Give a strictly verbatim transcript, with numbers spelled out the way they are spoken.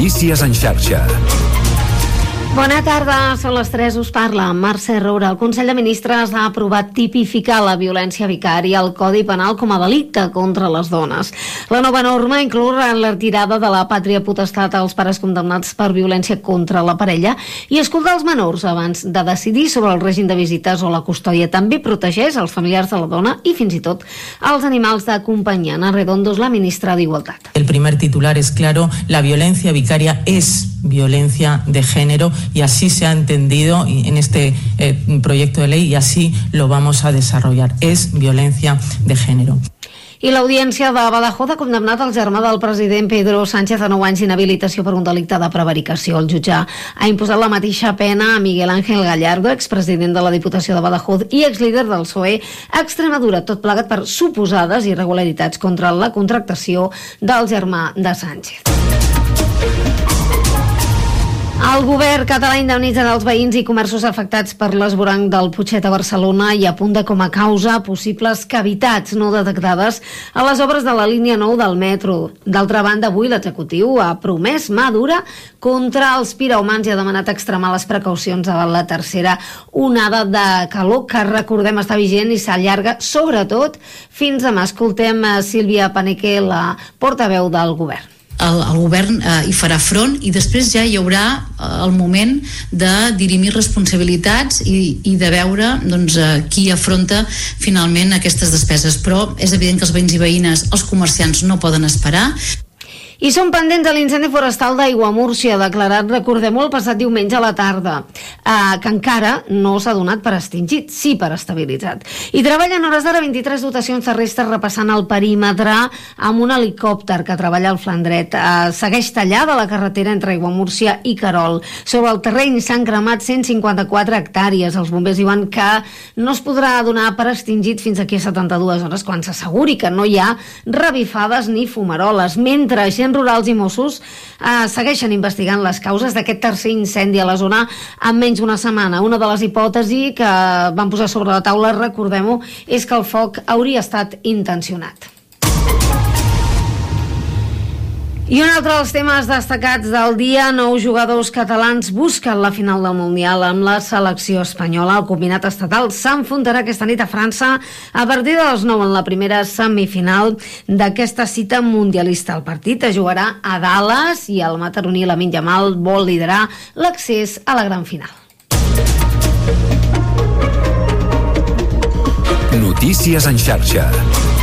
Notícies en xarxa. Bona tarda, són les tres, us parla Mercè Roura. El Consell de Ministres ha aprovat tipificar la violència vicària al Codi Penal com a delicte contra les dones. La nova norma inclou la retirada de la pàtria potestat als pares condemnats per violència contra la parella i escoltar els menors abans de decidir sobre el règim de visites o la custòdia. També protegeix els familiars de la dona i fins i tot els animals de companyia. Ana Redondo és la ministra d'Igualtat. El primer titular es claro, la violencia vicaria es violencia de género y así se ha entendido en este eh, proyecto de ley y así lo vamos a desarrollar. Es violencia de género. I l'Audiència de Badajoz ha condemnat el germà del president Pedro Sánchez a nou anys d'inhabilitació per un delicte de prevaricació. El jutge ha imposat la mateixa pena a Miguel Ángel Gallardo, expresident de la Diputació de Badajoz i exlíder del P S O E a Extremadura, tot plegat per suposades irregularitats contra la contractació del germà de Sánchez. El govern català indemnitza els veïns i comerços afectats per l'esvoranc del Putxet a Barcelona i apunta com a causa possibles cavitats no detectades a les obres de la línia nou del metro. D'altra banda, avui l'executiu ha promès mà dura contra els pirahumans i ha demanat extremar les precaucions davant la tercera onada de calor que, recordem, està vigent i s'allarga sobretot fins demà. Escoltem a Sílvia Paneque, la portaveu del govern. El, el govern eh, hi farà front i després ja hi haurà eh, el moment de dirimir responsabilitats i, i de veure doncs, eh, qui afronta finalment aquestes despeses, però és evident que els veïns i veïnes, els comerciants no poden esperar. I són pendents de l'incendi forestal d'Aiguamúrcia, declarat, recordem-ho, el passat diumenge a la tarda, eh, que encara no s'ha donat per extingit, sí per estabilitzat. I treballen hores d'ara vint-i-tres dotacions terrestres repassant el perímetre amb un helicòpter que treballa al flandret. Eh, segueix tallada la carretera entre Aiguamúrcia i Querol. Sobre el terreny s'han cremat cent cinquanta-quatre hectàrees. Els bombers diuen que no es podrà donar per extingit fins aquí a setanta-dues hores quan s'asseguri que no hi ha revifades ni fumaroles, mentre agents rurals i Mossos eh, segueixen investigant les causes d'aquest tercer incendi a la zona en menys d'una setmana. Una de les hipòtesis que van posar sobre la taula, recordem-ho, és que el foc hauria estat intencionat. I un altre dels temes destacats del dia, nou jugadors catalans busquen la final del Mundial amb la selecció espanyola. El combinat estatal s'enfrontarà aquesta nit a França a partir de les nou en la primera semifinal d'aquesta cita mundialista. El partit es jugarà a Dallas i el mataroní Lamine Yamal vol liderar l'accés a la gran final. Notícies en xarxa.